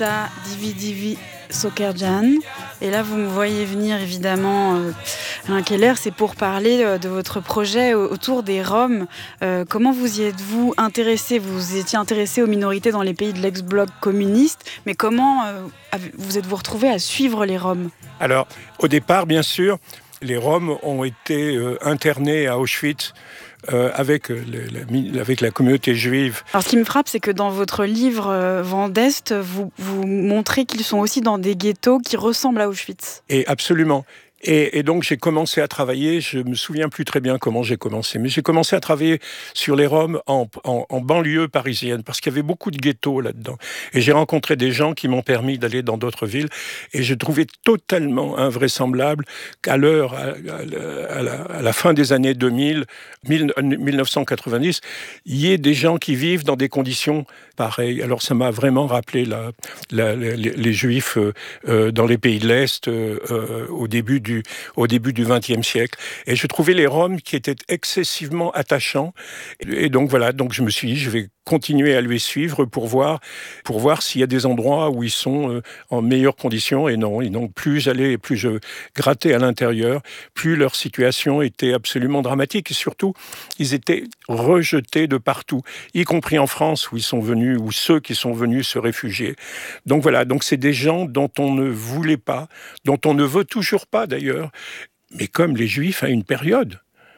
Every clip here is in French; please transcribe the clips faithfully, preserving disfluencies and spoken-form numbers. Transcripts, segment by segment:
Ça, Divi Divi Sokerjan. Et là, vous me voyez venir, évidemment, euh, Alain Keller, c'est pour parler euh, de votre projet autour des Roms. Euh, comment vous y êtes-vous intéressé ? Vous étiez intéressé aux minorités dans les pays de l'ex-bloc communiste, mais comment euh, vous êtes-vous retrouvé à suivre les Roms ? Alors, au départ, bien sûr, les Roms ont été euh, internés à Auschwitz Euh, avec, le, la, avec la communauté juive. Alors, ce qui me frappe, c'est que dans votre livre euh, Vent d'Est, vous, vous montrez qu'ils sont aussi dans des ghettos qui ressemblent à Auschwitz. Et absolument. Et, et donc, j'ai commencé à travailler, je me souviens plus très bien comment j'ai commencé, mais j'ai commencé à travailler sur les Roms en, en, en banlieue parisienne, parce qu'il y avait beaucoup de ghettos là-dedans. Et j'ai rencontré des gens qui m'ont permis d'aller dans d'autres villes, et je trouvais totalement invraisemblable qu'à l'heure, à, à, à, la, à la fin des années deux mille, dix-neuf cent quatre-vingt-dix, il y ait des gens qui vivent dans des conditions pareilles. Alors, ça m'a vraiment rappelé la, la, les, les Juifs euh, dans les pays de l'Est euh, euh, au début du Du, au début du vingtième siècle. Et je trouvais les Roms qui étaient excessivement attachants. Et donc voilà, donc je me suis dit, je vais continuer à les suivre pour voir, pour voir s'il y a des endroits où ils sont euh, en meilleures conditions. Et non, et donc plus j'allais, plus je grattais à l'intérieur, plus leur situation était absolument dramatique. Et surtout, ils étaient rejetés de partout, y compris en France où ils sont venus, ou ceux qui sont venus se réfugier. Donc voilà, donc c'est des gens dont on ne voulait pas, dont on ne veut toujours pas d'ailleurs, mais comme les Juifs à une période,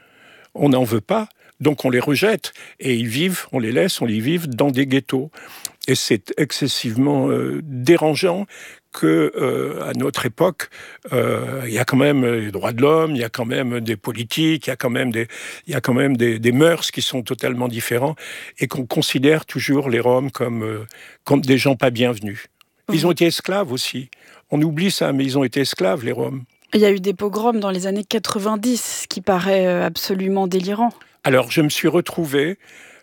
on n'en veut pas. Donc on les rejette et ils vivent, on les laisse, on les vive dans des ghettos. Et c'est excessivement euh, dérangeant que euh, à notre époque, euh, il y a quand même les droits de l'homme, il y a quand même des politiques, il y a quand même des, il y a quand même des, des mœurs qui sont totalement différents et qu'on considère toujours les Roms comme, euh, comme des gens pas bienvenus. Ils ont été esclaves aussi. On oublie ça, mais ils ont été esclaves, les Roms. Il y a eu des pogroms dans les années quatre-vingt-dix, ce qui paraît absolument délirant. Alors, je me suis retrouvé,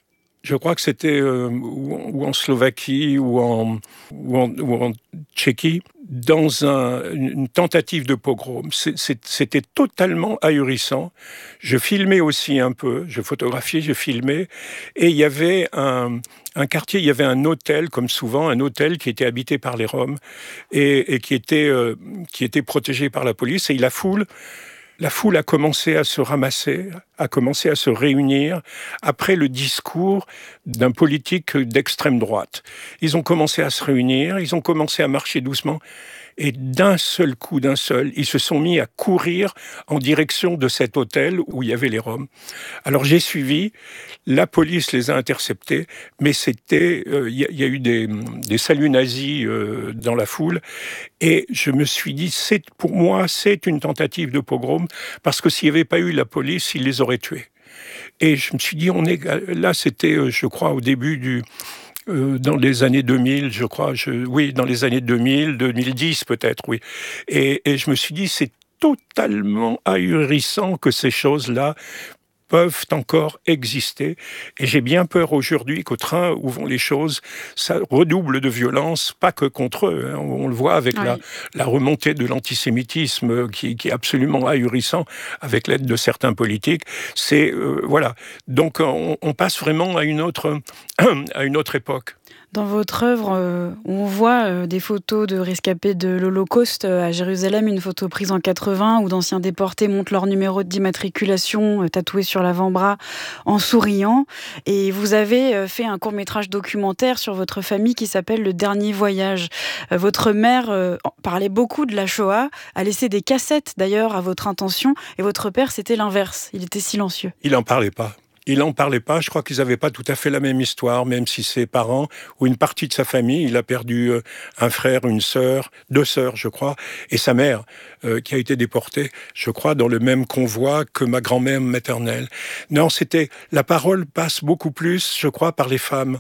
je crois que c'était euh, ou, ou en Slovaquie ou en, ou en, ou en Tchéquie, dans un, une tentative de pogrom. C'est, c'est, c'était totalement ahurissant. Je filmais aussi un peu, je photographiais, je filmais, et il y avait un, un quartier, il y avait un hôtel, comme souvent, un hôtel qui était habité par les Roms et, et qui était, euh, qui était protégé par la police, et la foule La foule a commencé à se ramasser, a commencé à se réunir après le discours d'un politique d'extrême droite. Ils ont commencé à se réunir, ils ont commencé à marcher doucement, et d'un seul coup, d'un seul, ils se sont mis à courir en direction de cet hôtel où il y avait les Roms. Alors j'ai suivi, la police les a interceptés, mais c'était, il euh, y, y a eu des, des saluts nazis euh, dans la foule, et je me suis dit, c'est, pour moi, c'est une tentative de pogrom, parce que s'il n'y avait pas eu la police, ils les auraient tués. Et je me suis dit, on est là, c'était, je crois, au début du... Euh, dans les années deux mille, je crois, je, oui, dans les années deux mille, deux mille dix peut-être, oui. Et, et je me suis dit, c'est totalement ahurissant que ces choses-là peuvent encore exister. Et j'ai bien peur aujourd'hui qu'au train où vont les choses, ça redouble de violence, pas que contre eux. Hein. On le voit avec oui. la, la remontée de l'antisémitisme qui, qui est absolument ahurissant avec l'aide de certains politiques. C'est, euh, voilà. Donc on, on passe vraiment à une autre, à une autre époque. Dans votre œuvre, euh, on voit euh, des photos de rescapés de l'Holocauste euh, à Jérusalem, une photo prise en quatre-vingts où d'anciens déportés montrent leur numéro d'immatriculation euh, tatoué sur l'avant-bras en souriant. Et vous avez euh, fait un court-métrage documentaire sur votre famille qui s'appelle Le Dernier Voyage. Euh, votre mère euh, parlait beaucoup de la Shoah, a laissé des cassettes d'ailleurs à votre intention, et votre père, c'était l'inverse, il était silencieux. Il n'en parlait pas. Il n'en parlait pas, je crois qu'ils n'avaient pas tout à fait la même histoire, même si ses parents, ou une partie de sa famille, il a perdu un frère, une sœur, deux sœurs, je crois, et sa mère, euh, qui a été déportée, je crois, dans le même convoi que ma grand-mère maternelle. Non, c'était, la parole passe beaucoup plus, je crois, par les femmes.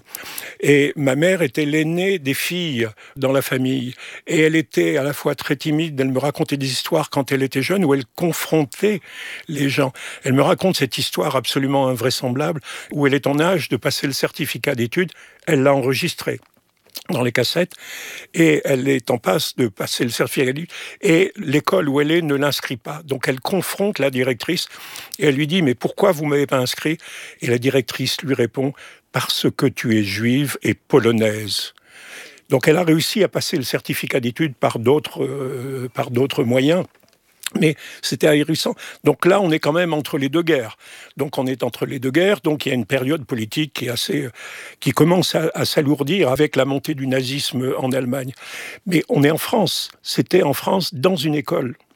Et ma mère était l'aînée des filles dans la famille, et elle était à la fois très timide, elle me racontait des histoires quand elle était jeune, où elle confrontait les gens. Elle me raconte cette histoire absolument invraisemblable, semblable, où elle est en âge de passer le certificat d'études, elle l'a enregistré dans les cassettes, et elle est en passe de passer le certificat d'études, et l'école où elle est ne l'inscrit pas. Donc elle confronte la directrice, et elle lui dit « Mais pourquoi vous ne m'avez pas inscrit ?» Et la directrice lui répond « Parce que tu es juive et polonaise. » Donc elle a réussi à passer le certificat d'études par d'autres, euh, par d'autres moyens. Mais c'était ahurissant. Donc là, on est quand même entre les deux guerres. Donc on est entre les deux guerres. Donc il y a une période politique qui est assez, qui commence à, à s'alourdir avec la montée du nazisme en Allemagne. Mais on est en France. C'était en France dans une école.